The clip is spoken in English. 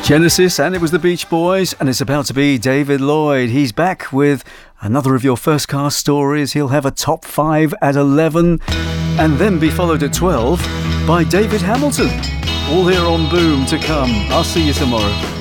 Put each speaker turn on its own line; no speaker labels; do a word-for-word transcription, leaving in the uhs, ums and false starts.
Genesis, and it was the Beach Boys, and it's about to be David Lloyd. He's back with another of your first cast stories. He'll have a top five at eleven, and then be followed at twelve by David Hamilton. All here on Boom to come. I'll see you tomorrow.